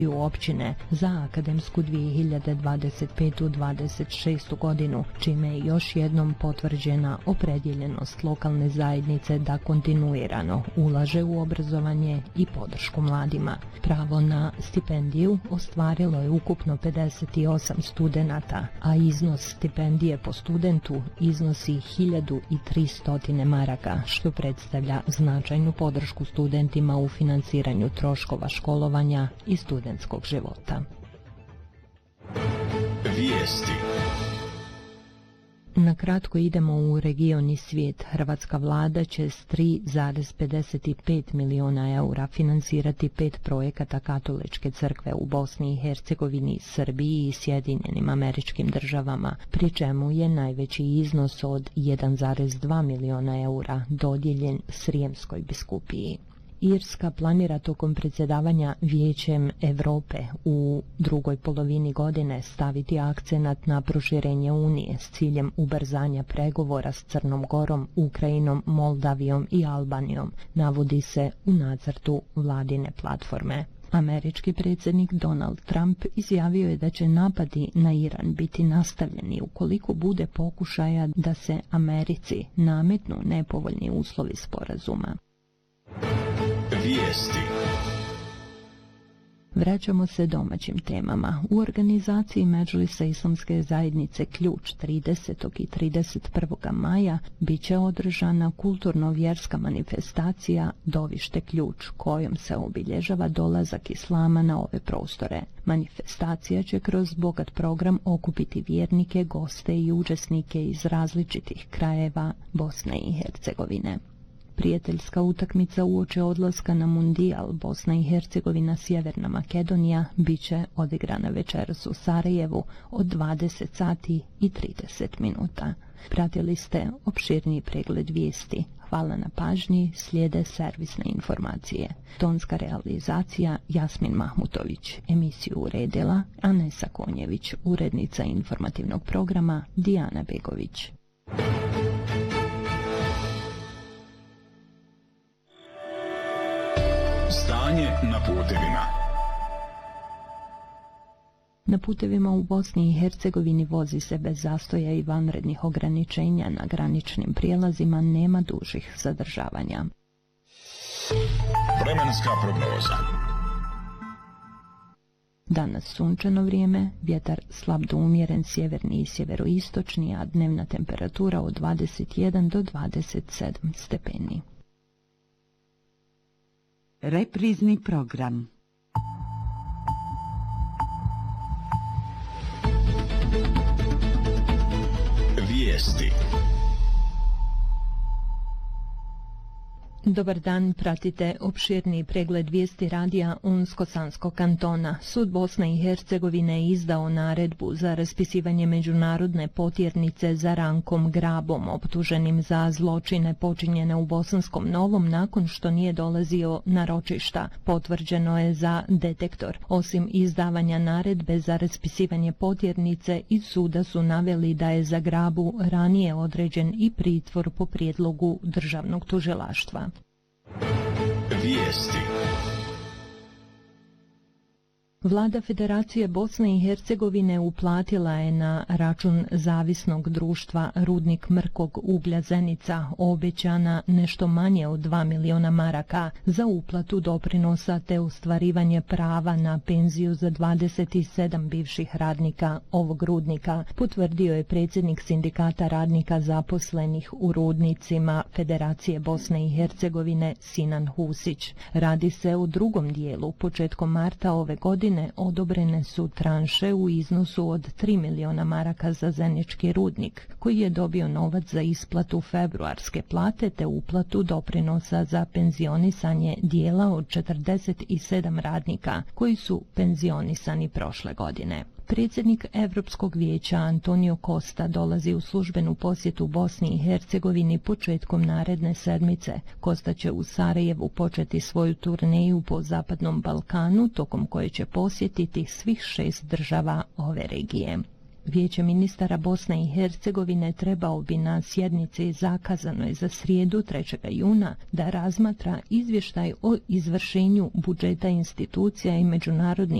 općine za akademsku 2025-26 godinu, čime je još jednom potvrđena opredjeljenost lokalne zajednice da kontinuirano ulaže u obrazovanje i podršku mladima. Pravo na stipendiju ostvarilo je ukupno 58 studenata, a iznos stipendije po studentu iznosi 1300 maraka, što predstavlja značajnu podršku studentima u financiranju troškova školovanja i studentskog života. Vijesti. Na kratko idemo u region i svijet. Hrvatska vlada će s 3,55 miliona eura financirati 5 projekata Katoličke crkve u Bosni i Hercegovini, Srbiji i Sjedinjenim Američkim Državama, pri čemu je najveći iznos od 1,2 miliona eura dodijeljen Srijemskoj biskupiji. Irska planira tokom predsjedavanja Vijećem Europe u drugoj polovini godine staviti akcenat na proširenje Unije s ciljem ubrzanja pregovora s Crnom Gorom, Ukrajinom, Moldavijom i Albanijom, navodi se u nacrtu vladine platforme. Američki predsjednik Donald Trump izjavio je da će napadi na Iran biti nastavljeni ukoliko bude pokušaja da se Americi nametnu nepovoljni uslovi sporazuma. Vijesti. Vraćamo se domaćim temama. U organizaciji Medžlisa Islamske zajednice Ključ 30. i 31. maja bit će održana kulturno-vjerska manifestacija Dovište Ključ, kojom se obilježava dolazak islama na ove prostore. Manifestacija će kroz bogat program okupiti vjernike, goste i učesnike iz različitih krajeva Bosne i Hercegovine. Prijateljska utakmica uoči odlaska na Mundijal Bosna i Hercegovina Sjeverna Makedonija bit će odigrana večeras u Sarajevu od 20 sati i 30 minuta. Pratili ste opširni pregled vijesti. Hvala na pažnji, slijede servisne informacije. Tonska realizacija Jasmin Mahmutović, emisiju uredila Anesa Konjević, urednica informativnog programa Dijana Begović. Stanje na putevima. Na putevima u Bosni i Hercegovini vozi se bez zastoja i vanrednih ograničenja, na graničnim prijelazima nema dužih zadržavanja. Vremenska prognoza. Danas sunčano vrijeme, vjetar slab do umjeren sjeverni i sjeveroistočni, a dnevna temperatura od 21 do 27 stepeni. Reprizni program. Vijesti. Dobar dan, pratite opširni pregled vijesti radija Unsko-Sanskog kantona. Sud Bosne i Hercegovine je izdao naredbu za raspisivanje međunarodne potjernice za Rankom Grabom, optuženim za zločine počinjene u Bosanskom Novom nakon što nije dolazio na ročišta. Potvrđeno je za Detektor. Osim izdavanja naredbe za raspisivanje potjernice, iz suda su naveli da je za Grabu ranije određen i pritvor po prijedlogu državnog tužilaštva. Vijesti. Vlada Federacije Bosne i Hercegovine uplatila je na račun zavisnog društva Rudnik mrkog uglja Zenica obećana nešto manje od 2 miliona maraka za uplatu doprinosa te ostvarivanje prava na penziju za 27 bivših radnika ovog rudnika, potvrdio je predsjednik sindikata radnika zaposlenih u rudnicima Federacije Bosne i Hercegovine Sinan Husić. Radi se o drugom dijelu. Početkom marta ove godine odobrene su tranše u iznosu od 3 miliona maraka za Zenički rudnik, koji je dobio novac za isplatu februarske plate te uplatu doprinosa za penzionisanje dijela od 47 radnika koji su penzionisani prošle godine. Predsjednik Europskog vijeća Antonio Costa dolazi u službenu posjetu Bosni i Hercegovini početkom naredne sedmice. Costa će u Sarajevu početi svoju turneju po Zapadnom Balkanu, tokom koje će posjetiti svih 6 država ove regije. Vijeće ministara Bosne i Hercegovine trebao bi na sjednici zakazanoj za srijedu 3. juna da razmatra izvještaj o izvršenju budžeta institucija i međunarodnih